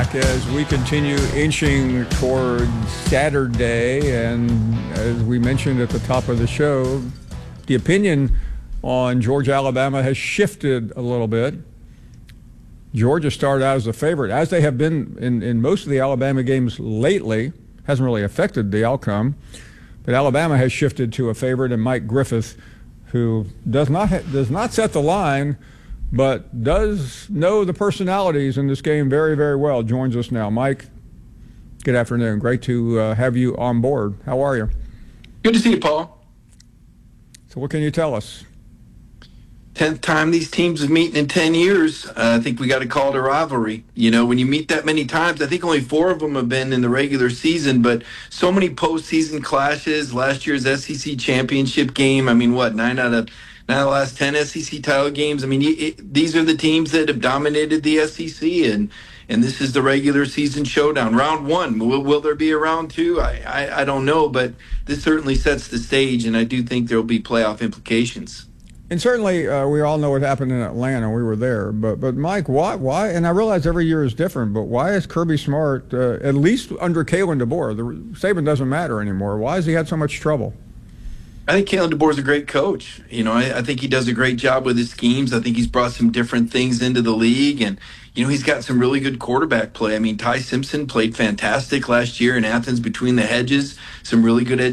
back as we continue inching toward Saturday. And as we mentioned at the top of the show, the opinion on Georgia, Alabama has shifted a little bit. Georgia started out as a favorite, as they have been in most of the Alabama games lately. Hasn't really affected the outcome. But Alabama has shifted to a favorite, and Mike Griffith, who does not set the line, but does know the personalities in this game very, very well, joins us now. Mike, good afternoon. Great to have you on board. How are you? Good to see you, Paul. So what can you tell us? 10th time these teams have meeting in 10 years. I think we got to call it a rivalry. You know, when you meet that many times, I think only 4 of them have been in the regular season, but so many postseason clashes. Last year's SEC championship game, I mean, 9 out of the last 10 SEC title games. I mean, these are the teams that have dominated the SEC, and this is the regular season showdown. Round 1, will there be a round 2? I don't know, but this certainly sets the stage, and I do think there will be playoff implications. And certainly, we all know what happened in Atlanta. We were there. But Mike, why? And I realize every year is different, but why is Kirby Smart, at least under Kalen DeBoer, Saban doesn't matter anymore, why has he had so much trouble? I think Kalen DeBoer is a great coach. You know, I think he does a great job with his schemes. I think he's brought some different things into the league, and you know, he's got some really good quarterback play. I mean, Ty Simpson played fantastic last year in Athens between the hedges. Some really good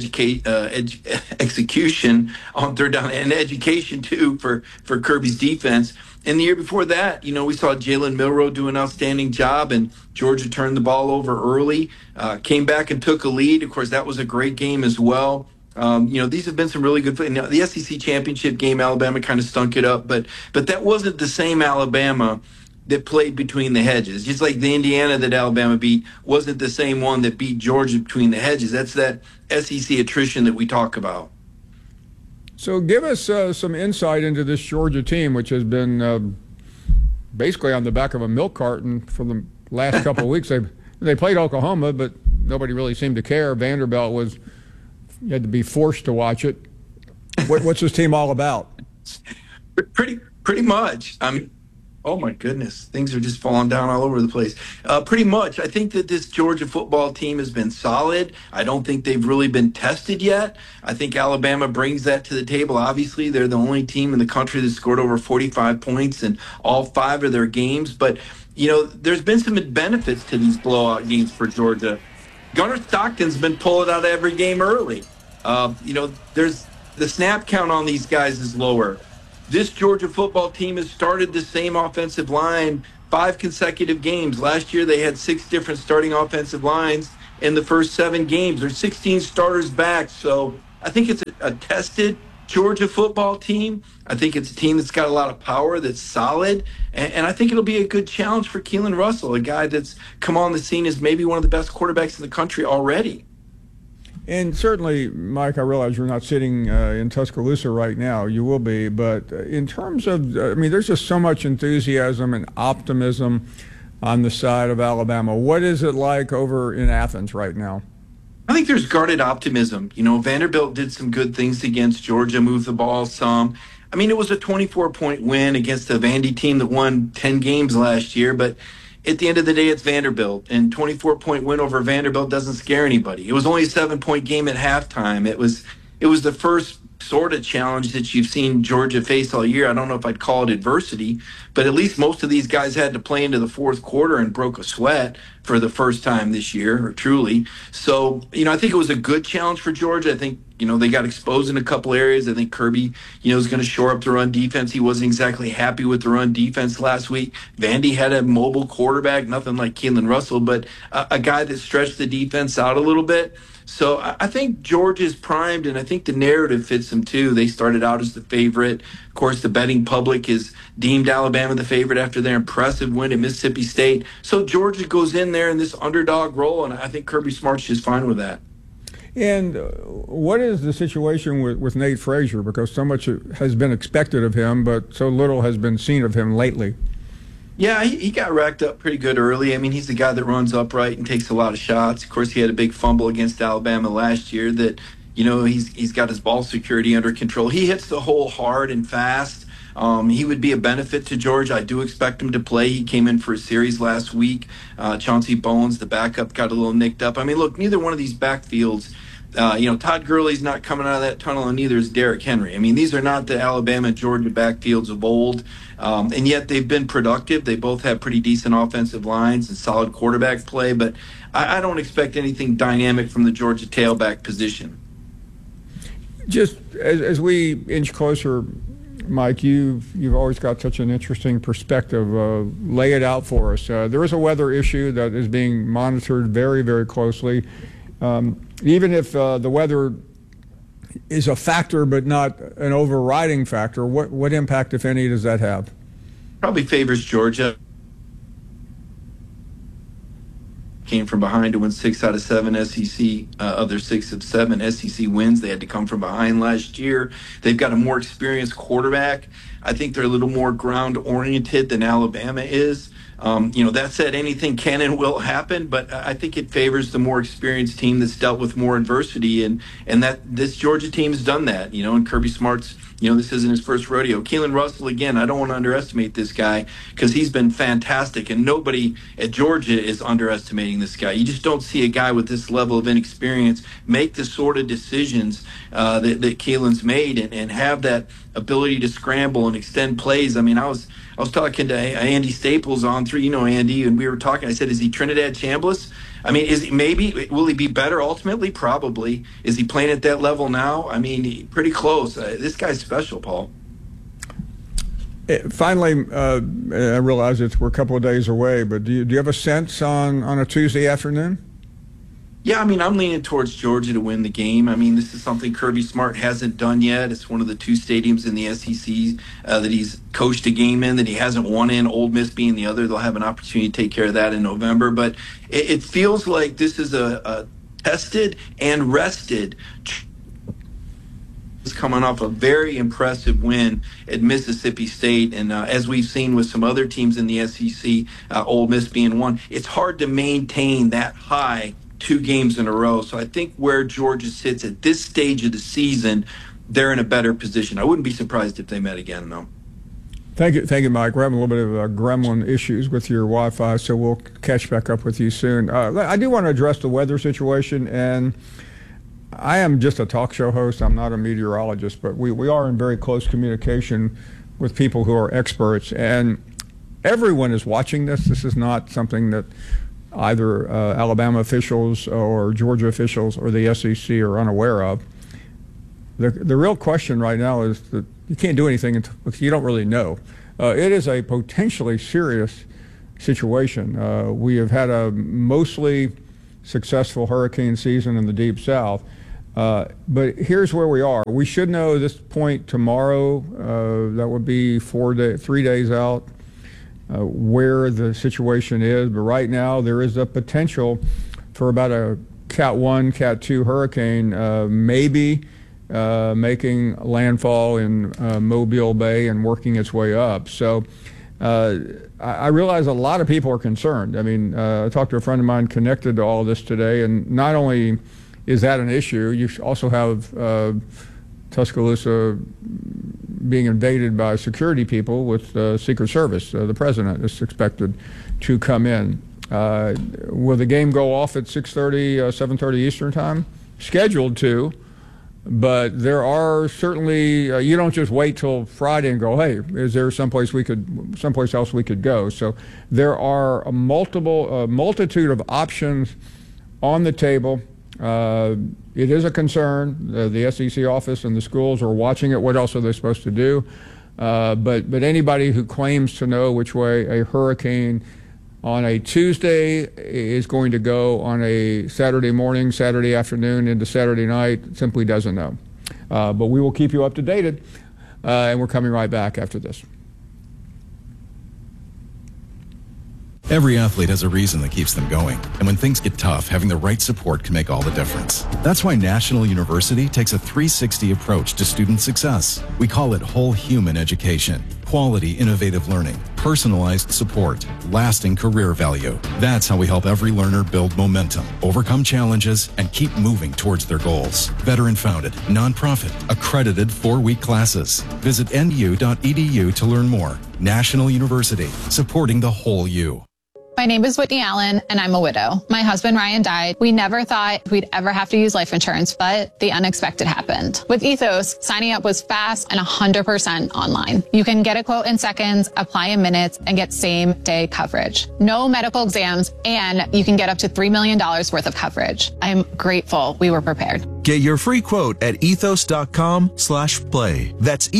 execution on third down and education too for Kirby's defense. And the year before that, you know, we saw Jalen Milroe do an outstanding job, and Georgia turned the ball over early, came back and took a lead. Of course, that was a great game as well. You know, these have been some really good. Now, the SEC championship game, Alabama kind of stunk it up, but that wasn't the same Alabama that played between the hedges. Just like the Indiana that Alabama beat wasn't the same one that beat Georgia between the hedges. That's that SEC attrition that we talk about. So give us some insight into this Georgia team, which has been basically on the back of a milk carton for the last couple of weeks. They played Oklahoma, but nobody really seemed to care. Vanderbilt you had to be forced to watch it. What's this team all about? Pretty much. I mean, oh my goodness, things are just falling down all over the place. Pretty much, I think that this Georgia football team has been solid. I don't think they've really been tested yet. I think Alabama brings that to the table. Obviously, they're the only team in the country that scored over 45 points in all 5 of their games. But, you know, there's been some benefits to these blowout games for Georgia. Gunnar Stockton's been pulling out every game early. You know, there's the snap count on these guys is lower. This Georgia football team has started the same offensive line 5 consecutive games. Last year, they had 6 different starting offensive lines in the first 7 games. There's 16 starters back. So I think it's a tested Georgia football team. I think it's a team that's got a lot of power, that's solid, and I think it'll be a good challenge for Keelan Russell, a guy that's come on the scene as maybe one of the best quarterbacks in the country already. And certainly, Mike, I realize you're not sitting in Tuscaloosa right now. You will be. But in terms of, I mean, there's just so much enthusiasm and optimism on the side of Alabama. What is it like over in Athens right now? I think there's guarded optimism. You know, Vanderbilt did some good things against Georgia, moved the ball some. I mean, it was a 24-point win against a Vandy team that won 10 games last year, but at the end of the day, it's Vanderbilt, and 24-point win over Vanderbilt doesn't scare anybody. It was only a 7-point game at halftime. It was the first sort of challenge that you've seen Georgia face all year. I don't know if I'd call it adversity, but at least most of these guys had to play into the fourth quarter and broke a sweat for the first time this year, or truly. So, you know, I think it was a good challenge for Georgia. I think, you know, they got exposed in a couple areas. I think Kirby, you know, is going to shore up the run defense. He wasn't exactly happy with the run defense last week. Vandy had a mobile quarterback, nothing like Keelan Russell, but a guy that stretched the defense out a little bit. So I think Georgia's primed, and I think the narrative fits them too. They started out as the favorite. Of course, the betting public has deemed Alabama the favorite after their impressive win at Mississippi State. So Georgia goes in there in this underdog role, and I think Kirby Smart's just fine with that. And what is the situation with Nate Frazier? Because so much has been expected of him, but so little has been seen of him lately. Yeah, he got racked up pretty good early. I mean, he's the guy that runs upright and takes a lot of shots. Of course, he had a big fumble against Alabama last year that, you know, he's got his ball security under control. He hits the hole hard and fast. He would be a benefit to Georgia. I do expect him to play. He came in for a series last week. Chauncey Bones, the backup, got a little nicked up. I mean, look, neither one of these backfields, Todd Gurley's not coming out of that tunnel, and neither is Derrick Henry. I mean, these are not the Alabama and Georgia backfields of old, and yet they've been productive. They both have pretty decent offensive lines and solid quarterback play, but I don't expect anything dynamic from the Georgia tailback position. Just as we inch closer, Mike, you've always got such an interesting perspective. Lay it out for us. There is a weather issue that is being monitored very, very closely. Even if the weather is a factor but not an overriding factor, what impact, if any, does that have? Probably favors Georgia. Came from behind to win 6 out of 7 SEC, of their 6 of 7 SEC wins. They had to come from behind last year. They've got a more experienced quarterback. I think they're a little more ground-oriented than Alabama is. That said, anything can and will happen, but I think it favors the more experienced team that's dealt with more adversity, and that this Georgia team has done that, and Kirby Smart's, this isn't his first rodeo. Keelan Russell, again, I don't want to underestimate this guy because he's been fantastic, and nobody at Georgia is underestimating this guy. You just don't see a guy with this level of inexperience make the sort of decisions that Keelan's made and have that ability to scramble and extend plays. I mean, I was talking to Andy Staples on 3, Andy, and we were talking. I said, is he Trinidad Chambliss? I mean, will he be better ultimately? Probably. Is he playing at that level now? I mean, pretty close. This guy's special, Paul. Finally, I realize we're a couple of days away, but do you have a sense on a Tuesday afternoon? Yeah, I mean, I'm leaning towards Georgia to win the game. I mean, this is something Kirby Smart hasn't done yet. It's one of the 2 stadiums in the SEC that he's coached a game in that he hasn't won in, Ole Miss being the other. They'll have an opportunity to take care of that in November. But it feels like this is a tested and rested. Is coming off a very impressive win at Mississippi State, and as we've seen with some other teams in the SEC, Ole Miss being one, it's hard to maintain that high 2 games in a row. So I think where Georgia sits at this stage of the season, they're in a better position. I wouldn't be surprised if they met again, though. Thank you, Mike. We're having a little bit of gremlin issues with your Wi-Fi, so we'll catch back up with you soon. I do want to address the weather situation, and I am just a talk show host. I'm not a meteorologist, but we are in very close communication with people who are experts, and everyone is watching this. This is not something that either Alabama officials or Georgia officials or the SEC are unaware of. The real question right now is that you can't do anything until you don't really know. It is a potentially serious situation. We have had a mostly successful hurricane season in the Deep South, but here's where we are. We should know at this point tomorrow, that would be 3 days out, where the situation is, but right now there is a potential for about a Cat 1, Cat 2 hurricane maybe making landfall in Mobile Bay and working its way up. So I realize a lot of people are concerned. I mean, I talked to a friend of mine connected to all of this today, and not only is that an issue, you also have Tuscaloosa being invaded by security people with Secret Service. The president is expected to come in. Will the game go off at 6:30, 7:30 Eastern time? Scheduled to, but there are certainly, you don't just wait till Friday and go, hey, is there someplace else we could go? So there are a multitude of options on the table. It is a concern. The SEC office and the schools are watching it. What else are they supposed to do? But anybody who claims to know which way a hurricane on a Tuesday is going to go on a Saturday morning, Saturday afternoon into Saturday night simply doesn't know. But we will keep you up to date, and we're coming right back after this. Every athlete has a reason that keeps them going. And when things get tough, having the right support can make all the difference. That's why National University takes a 360 approach to student success. We call it whole human education. Quality, innovative learning, personalized support, lasting career value. That's how we help every learner build momentum, overcome challenges, and keep moving towards their goals. Veteran-founded, nonprofit, accredited 4-week classes. Visit nu.edu to learn more. National University, supporting the whole you. My name is Whitney Allen, and I'm a widow. My husband, Ryan, died. We never thought we'd ever have to use life insurance, but the unexpected happened. With Ethos, signing up was fast and 100% online. You can get a quote in seconds, apply in minutes, and get same-day coverage. No medical exams, and you can get up to $3 million worth of coverage. I'm grateful we were prepared. Get your free quote at ethos.com/play. That's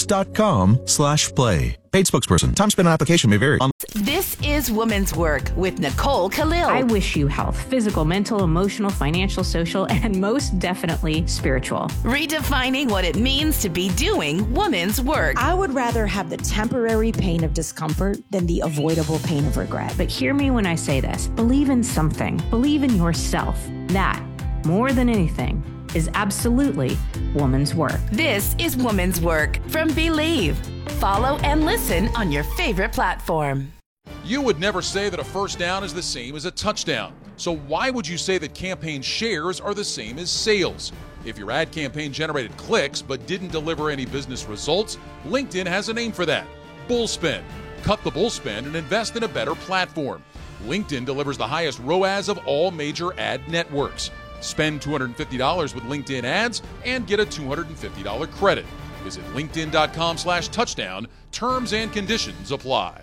ethos.com/play. Paid spokesperson. Time spent on application may vary. This is Woman's Work with Nicole Khalil. I wish you health, physical, mental, emotional, financial, social, and most definitely spiritual. Redefining what it means to be doing woman's work. I would rather have the temporary pain of discomfort than the avoidable pain of regret. But hear me when I say this. Believe in something. Believe in yourself. That, more than anything, is absolutely woman's work. This is Woman's Work from Believe. Follow and listen on your favorite platform. You would never say that a first down is the same as a touchdown. So why would you say that campaign shares are the same as sales? If your ad campaign generated clicks but didn't deliver any business results, LinkedIn has a name for that: bullspend. Cut the bullspend and invest in a better platform. LinkedIn delivers the highest ROAS of all major ad networks. Spend $250 with LinkedIn ads and get a $250 credit. Visit linkedin.com/touchdown. Terms and conditions apply.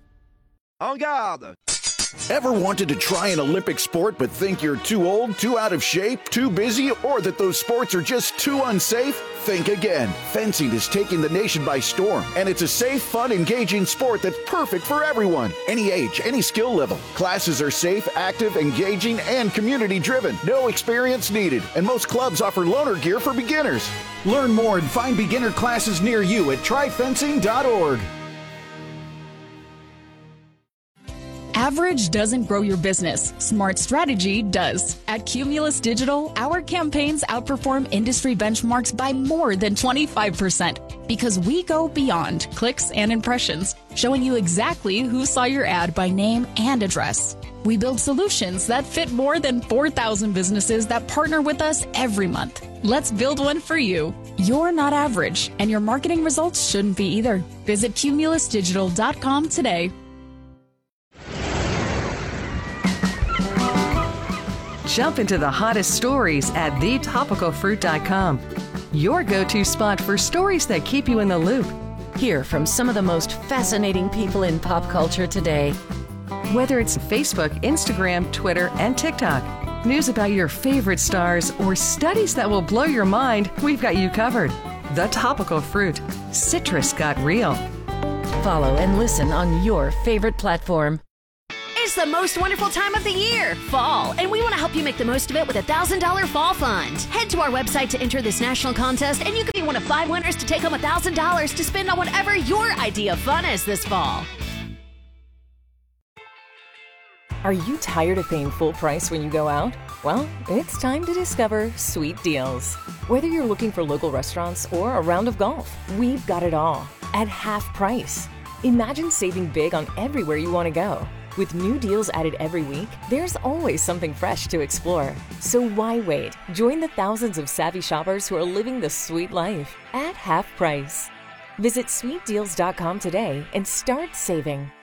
En garde! Ever wanted to try an Olympic sport but think you're too old, too out of shape, too busy, or that those sports are just too unsafe? Think again. Fencing is taking the nation by storm, and it's a safe, fun, engaging sport that's perfect for everyone. Any age, any skill level. Classes are safe, active, engaging, and community-driven. No experience needed, and most clubs offer loaner gear for beginners. Learn more and find beginner classes near you at tryfencing.org. Average doesn't grow your business. Smart strategy does. At Cumulus Digital, our campaigns outperform industry benchmarks by more than 25% because we go beyond clicks and impressions, showing you exactly who saw your ad by name and address. We build solutions that fit more than 4,000 businesses that partner with us every month. Let's build one for you. You're not average, and your marketing results shouldn't be either. Visit cumulusdigital.com today. Jump into the hottest stories at thetopicalfruit.com. Your go-to spot for stories that keep you in the loop. Hear from some of the most fascinating people in pop culture today. Whether it's Facebook, Instagram, Twitter, and TikTok, news about your favorite stars, or studies that will blow your mind, we've got you covered. The Topical Fruit. Citrus got real. Follow and listen on your favorite platform. It's the most wonderful time of the year, fall, and we want to help you make the most of it with a $1,000 fall fund. Head to our website to enter this national contest, and you could be one of 5 winners to take home $1,000 to spend on whatever your idea of fun is this fall. Are you tired of paying full price when you go out? Well, it's time to discover Sweet Deals. Whether you're looking for local restaurants or a round of golf, we've got it all at half price. Imagine saving big on everywhere you want to go. With new deals added every week, there's always something fresh to explore. So why wait? Join the thousands of savvy shoppers who are living the sweet life at half price. Visit sweetdeals.com today and start saving.